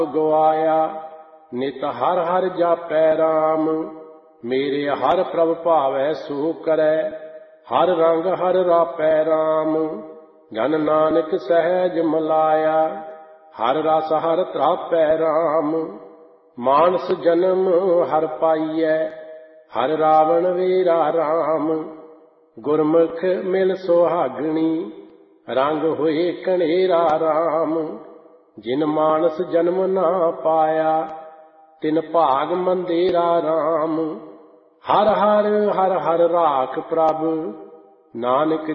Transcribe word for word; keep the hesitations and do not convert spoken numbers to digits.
ਗਵਾਇਆ। ਨਿਤ ਹਰ ਹਰ ਜਾਪੈ ਰਾਮ, ਮੇਰੇ ਹਰ ਪ੍ਰਭ ਭਾਵੈ ਸੋ ਕਰੈ। ਹਰ ਰੰਗ ਹਰ ਰਾਪੈ ਰਾਮ, ਜਨ ਨਾਨਕ ਸਹਿਜ ਮਲਾਇਆ। ਹਰ ਰਸ ਹਰ ਤ੍ਰਾਪੈ ਰਾਮ, ਮਾਨਸ ਜਨਮ ਹਰ ਪਾਈਐ। ਹਰ ਰਾਵਣ ਵੇਰਾ ਰਾਮ, ਗੁਰਮੁਖ ਮਿਲ ਸੁਹਾਗਣੀ। ਰੰਗ ਹੋਏ ਕਣੇਰਾ ਰਾਮ, ਜਿਨ ਮਾਨਸ ਜਨਮ ਨਾ ਪਾਇਆ। ਤਿਨ ਭਾਗ ਮੰਦੇਰਾ ਰਾਮ, ਹਰ ਹਰ ਹਰ ਹਰ ਰਾਖ ਪ੍ਰਭ। ਨਾਨਕ